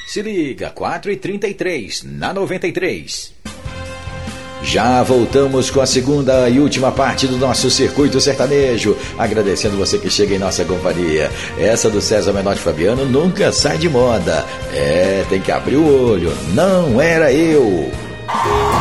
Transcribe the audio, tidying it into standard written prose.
Se liga, 4h33, na 93. Já voltamos com a segunda e última parte do nosso Circuito Sertanejo, agradecendo você que chega em nossa companhia. Essa do César Menotti e Fabiano nunca sai de moda. Tem que abrir o olho, não era eu.